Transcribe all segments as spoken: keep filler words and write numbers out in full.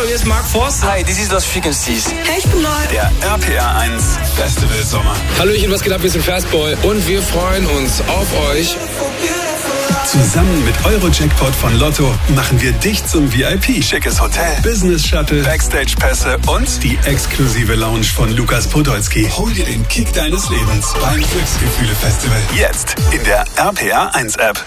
hier ist Mark Forster. Hi, this is Lost Frequencies. Hey, ich bin neu. Der R P R eins Festival Sommer. Hallöchen, was geht ab? Wir sind Fastboy und wir freuen uns auf euch. Zusammen mit Euro-Jackpot von Lotto machen wir dich zum V I P. Schickes Hotel, Business-Shuttle, Backstage-Pässe und die exklusive Lounge von Lukas Podolski. Hol dir den Kick deines Lebens beim Glücksgefühle-Festival. Jetzt in der R P R eins App.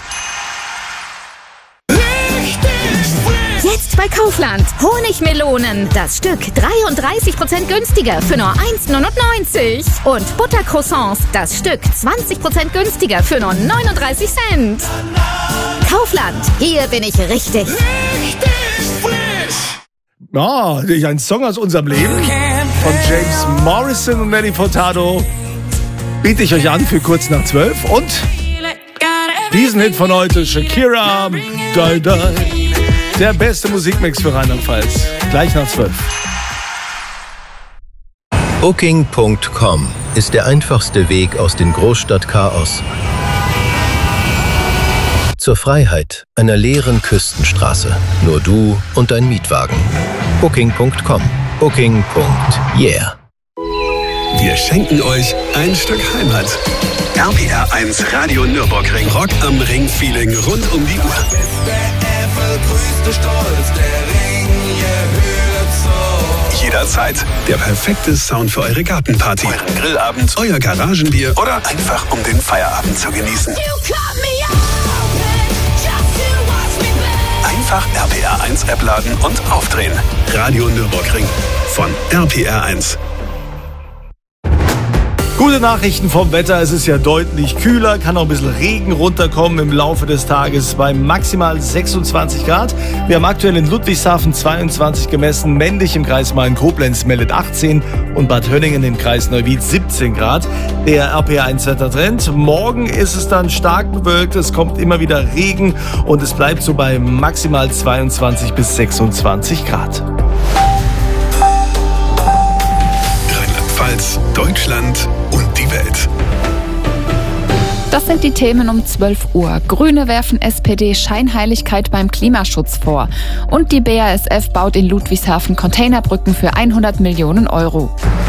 Jetzt bei Kaufland. Honigmelonen. Das Stück dreiunddreißig Prozent günstiger für nur eins neunundneunzig. Und Buttercroissants. Das Stück zwanzig Prozent günstiger für nur neununddreißig Cent. Kaufland. Hier bin ich richtig. Richtig frisch. Ja, ein Song aus unserem Leben von James Morrison und Nelly Furtado biete ich euch an für kurz nach zwölf. Und diesen Hit von heute, Shakira, Die Die. Der beste Musikmix für Rheinland-Pfalz. Gleich nach zwölf. Booking Punkt com ist der einfachste Weg aus dem Großstadtchaos zur Freiheit einer leeren Küstenstraße. Nur du und dein Mietwagen. Booking Punkt com. Booking. Yeah. Wir schenken euch ein Stück Heimat. R P R eins Radio Nürburgring. Rock am Ring Feeling rund um die Uhr. Jederzeit der perfekte Sound für eure Gartenparty, euren Grillabend, euer Garagenbier oder einfach um den Feierabend zu genießen. Einfach R P R eins App laden und aufdrehen. Radio Nürburgring von R P R eins. Gute Nachrichten vom Wetter. Es ist ja deutlich kühler, kann auch ein bisschen Regen runterkommen im Laufe des Tages bei maximal sechsundzwanzig Grad. Wir haben aktuell in Ludwigshafen zweiundzwanzig gemessen, männlich im Kreis Main-Koblenz meldet achtzehn und Bad Hönningen im Kreis Neuwied siebzehn Grad. Der R P R eins Wettertrend. Morgen ist es dann stark bewölkt, es kommt immer wieder Regen und es bleibt so bei maximal zweiundzwanzig bis sechsundzwanzig Grad. Rheinland-Pfalz, Deutschland und die Welt. Das sind die Themen um zwölf Uhr. Grüne werfen S P D Scheinheiligkeit beim Klimaschutz vor. Und die B A S F baut in Ludwigshafen Containerbrücken für hundert Millionen Euro.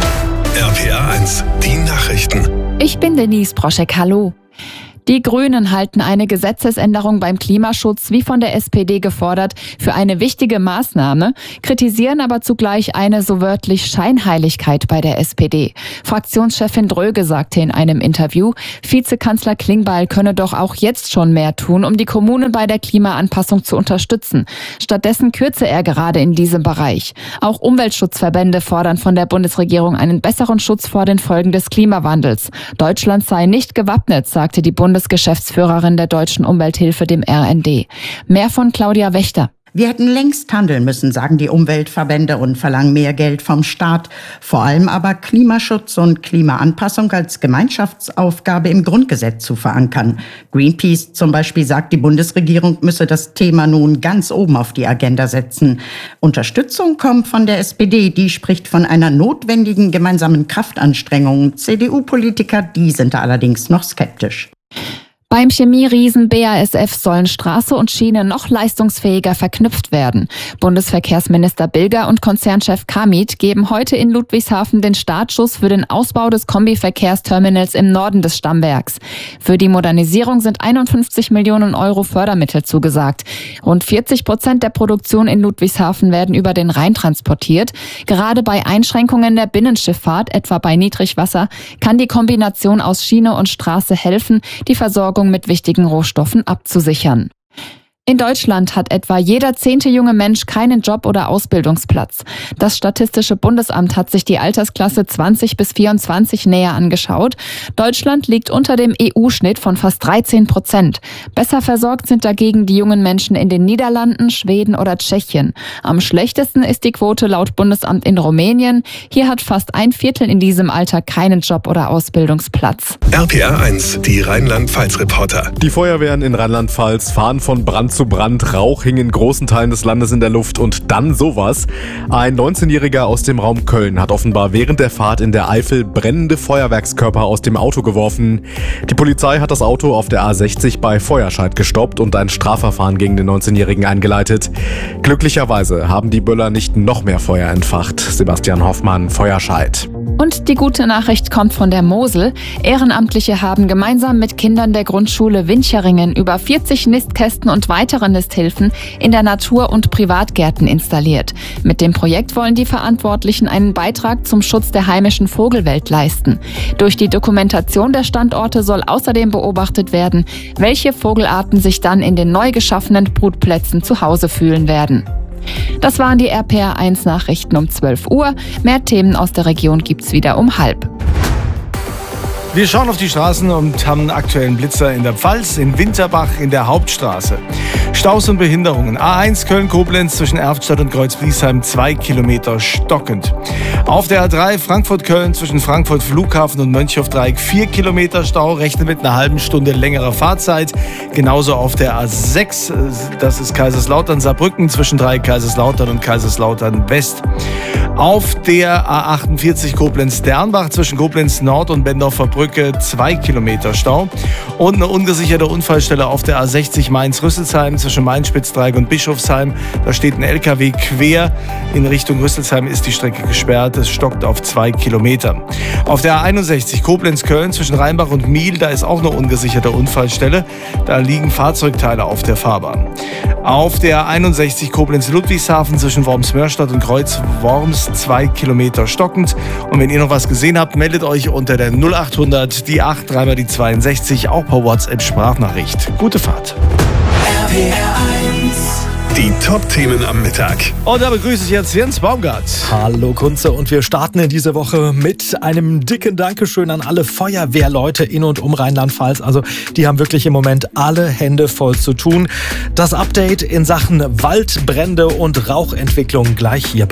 R P R eins, die Nachrichten. Ich bin Denise Broschek, hallo. Die Grünen halten eine Gesetzesänderung beim Klimaschutz, wie von der S P D gefordert, für eine wichtige Maßnahme, kritisieren aber zugleich eine so wörtlich Scheinheiligkeit bei der S P D. Fraktionschefin Dröge sagte in einem Interview, Vizekanzler Klingbeil könne doch auch jetzt schon mehr tun, um die Kommunen bei der Klimaanpassung zu unterstützen. Stattdessen kürze er gerade in diesem Bereich. Auch Umweltschutzverbände fordern von der Bundesregierung einen besseren Schutz vor den Folgen des Klimawandels. Deutschland sei nicht gewappnet, sagte die Bundesregierung. Bundesgeschäftsführerin der Deutschen Umwelthilfe, dem R N D. Mehr von Claudia Wächter. Wir hätten längst handeln müssen, sagen die Umweltverbände und verlangen mehr Geld vom Staat. Vor allem aber Klimaschutz und Klimaanpassung als Gemeinschaftsaufgabe im Grundgesetz zu verankern. Greenpeace zum Beispiel sagt, die Bundesregierung müsse das Thema nun ganz oben auf die Agenda setzen. Unterstützung kommt von der S P D, die spricht von einer notwendigen gemeinsamen Kraftanstrengung. C D U-Politiker, die sind da allerdings noch skeptisch. Beim Chemieriesen B A S F sollen Straße und Schiene noch leistungsfähiger verknüpft werden. Bundesverkehrsminister Bilger und Konzernchef Kamit geben heute in Ludwigshafen den Startschuss für den Ausbau des Kombiverkehrsterminals im Norden des Stammwerks. Für die Modernisierung sind einundfünfzig Millionen Euro Fördermittel zugesagt. Rund vierzig Prozent der Produktion in Ludwigshafen werden über den Rhein transportiert. Gerade bei Einschränkungen der Binnenschifffahrt, etwa bei Niedrigwasser, kann die Kombination aus Schiene und Straße helfen, die Versorgung mit wichtigen Rohstoffen abzusichern. In Deutschland hat etwa jeder zehnte junge Mensch keinen Job oder Ausbildungsplatz. Das Statistische Bundesamt hat sich die Altersklasse zwanzig bis vierundzwanzig näher angeschaut. Deutschland liegt unter dem E U-Schnitt von fast dreizehn Prozent. Besser versorgt sind dagegen die jungen Menschen in den Niederlanden, Schweden oder Tschechien. Am schlechtesten ist die Quote laut Bundesamt in Rumänien. Hier hat fast ein Viertel in diesem Alter keinen Job oder Ausbildungsplatz. R P R eins, die Rheinland-Pfalz-Reporter. Die Feuerwehren in Rheinland-Pfalz fahren von Brand zu Brand, Rauch hing in großen Teilen des Landes in der Luft und dann sowas. Ein neunzehnjähriger aus dem Raum Köln hat offenbar während der Fahrt in der Eifel brennende Feuerwerkskörper aus dem Auto geworfen. Die Polizei hat das Auto auf der A sechzig bei Feuerscheid gestoppt und ein Strafverfahren gegen den neunzehnjährigen eingeleitet. Glücklicherweise haben die Böller nicht noch mehr Feuer entfacht. Sebastian Hoffmann, Feuerscheid. Und die gute Nachricht kommt von der Mosel. Ehrenamtliche haben gemeinsam mit Kindern der Grundschule Wincheringen über vierzig Nistkästen und weitere Nisthilfen in der Natur- und Privatgärten installiert. Mit dem Projekt wollen die Verantwortlichen einen Beitrag zum Schutz der heimischen Vogelwelt leisten. Durch die Dokumentation der Standorte soll außerdem beobachtet werden, welche Vogelarten sich dann in den neu geschaffenen Brutplätzen zu Hause fühlen werden. Das waren die R P R eins Nachrichten um zwölf Uhr. Mehr Themen aus der Region gibt's wieder um halb. Wir schauen auf die Straßen und haben einen aktuellen Blitzer in der Pfalz, in Winterbach, in der Hauptstraße. Staus und Behinderungen. A eins Köln-Koblenz zwischen Erftstadt und Kreuzbliesheim zwei Kilometer stockend. Auf der A drei Frankfurt-Köln zwischen Frankfurt Flughafen und Mönchhof-Dreieck vier Kilometer Stau, rechnet mit einer halben Stunde längerer Fahrzeit. Genauso auf der A sechs, das ist Kaiserslautern-Saarbrücken zwischen Dreieck Kaiserslautern und Kaiserslautern-West. Auf der A achtundvierzig Koblenz-Dernbach zwischen Koblenz Nord und Bendorfer Brücke zwei Kilometer Stau. Und eine ungesicherte Unfallstelle auf der A sechzig Mainz-Rüsselsheim zwischen Mainspitzdreieck und Bischofsheim. Da steht ein L K W quer. In Richtung Rüsselsheim ist die Strecke gesperrt. Es stockt auf zwei Kilometer. Auf der A einundsechzig Koblenz-Köln zwischen Rheinbach und Miel, da ist auch eine ungesicherte Unfallstelle. Da liegen Fahrzeugteile auf der Fahrbahn. Auf der A einundsechzig Koblenz-Ludwigshafen zwischen Worms-Mörstadt und Kreuz-Worms zwei Kilometer stockend. Und wenn ihr noch was gesehen habt, meldet euch unter der null achthundert, die acht, dreimal die zweiundsechzig, auch per WhatsApp-Sprachnachricht. Gute Fahrt. R P R eins. Die Top-Themen am Mittag. Und da begrüße ich jetzt Jens Baumgart. Hallo Kunze, und wir starten in diese Woche mit einem dicken Dankeschön an alle Feuerwehrleute in und um Rheinland-Pfalz. Also die haben wirklich im Moment alle Hände voll zu tun. Das Update in Sachen Waldbrände und Rauchentwicklung gleich hier bei